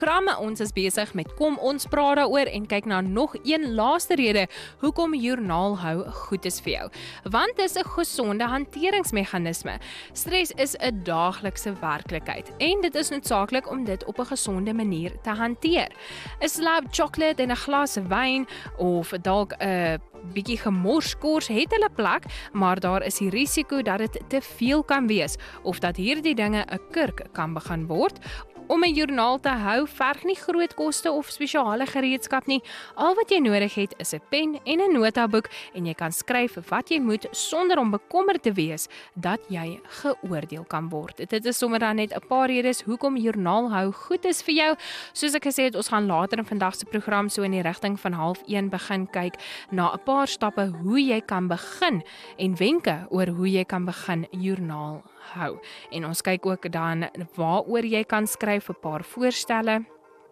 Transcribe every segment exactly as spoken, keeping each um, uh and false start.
Kramme, ons is besig met kom ons praat daaroor en kyk na nog een laaste rede hoekom joernaal hou goed is vir jou. Want dit is 'n gesonde hanteringsmeganisme. Stres is 'n daaglikse werklikheid en dit is noodsaaklik om dit op 'n gesonde manier te hanteer. 'n Slab chocolate en 'n glas wyn of dalk 'n bietjie gemorskors het hulle plek, maar daar is die risiko dat dit te veel kan wees of dat hierdie dinge 'n kurk kan begin word. Om 'n joernaal te hou verg nie groot koste of spesiale gereedskap nie. Al wat jy nodig het is 'n pen en 'n notaboek en jy kan skryf wat jy moet sonder om bekommerd te wees dat jy geoordeel kan word. Dit is sommer dan net 'n paar redes hoekom joernaal hou goed is vir jou. Soos ek gesê het, ons gaan later in vandag se program so in die rigting van half een begin kyk na 'n paar stappe hoe jy kan begin en wenke oor hoe jy kan begin joernaal hou. En ons kyk ook dan waaroor jy kan skryf, 'n paar voorstelle.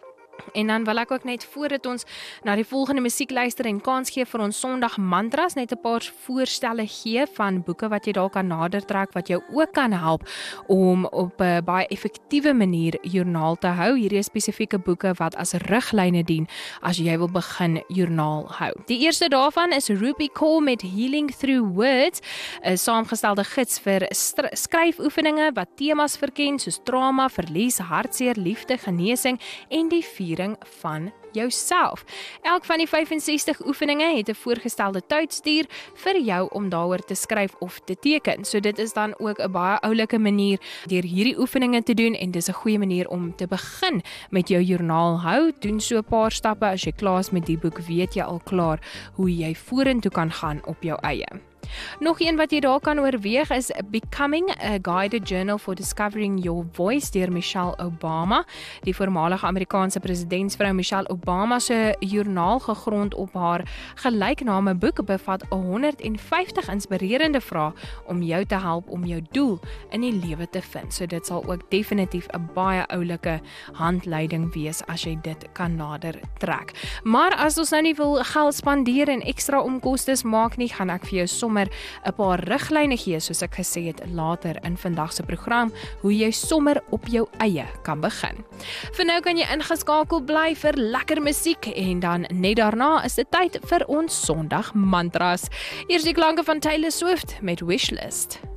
En dan wil ek ook net voordat ons na die volgende musiek luister en kans gee vir ons Sondag mantras, net 'n paar voorstelle gee van boeke wat jy dalk kan nader trek wat jou ook kan help om op 'n baie effektiewe manier joernaal te hou. Hierdie is spesifieke boeke wat as riglyne dien as jy wil begin joernaal hou. Die eerste daarvan is Ruby Cole met Healing Through Words, 'n saamgestelde gids vir skryfoefeninge wat temas verken soos trauma, verlies, hartseer, liefde, genesing en die van jouself. Elk van die vyf en sestig oefeninge het 'n voorgestelde tydstuur vir jou om daaroor te skryf of te teken. So dit is dan ook 'n baie oulike manier deur hierdie oefeninge te doen en dis 'n goeie manier om te begin met jou joernaal hou. Doen so 'n paar stappe. As jy klaar is met die boek, weet jy al klaar hoe jy vorentoe kan gaan op jou eie. Nog een wat jy daar kan oorweeg is Becoming, a Guided Journal for Discovering Your Voice deur Michelle Obama. Die voormalige Amerikaanse presidentsvrou Michelle Obama se joernaal gegrond op haar gelykname boek bevat honderd en vyftig inspirerende vrae om jou te help om jou doel in die lewe te vind. So dit sal ook definitief 'n baie oulike handleiding wees as jy dit kan nader trek. Maar as ons nou nie wil geld spandeer en ekstra omkostes maak nie, gaan ek vir jou sommer 'n paar riglyne gee, soos ek gesê het later in vandag se program, hoe jy sommer op jou eie kan begin. Vir nou kan jy ingeskakel bly vir lekker musiek en dan net daarna is dit tyd vir ons Sondag mantras. Eers die klanke van Taylor Swift met Wishlist.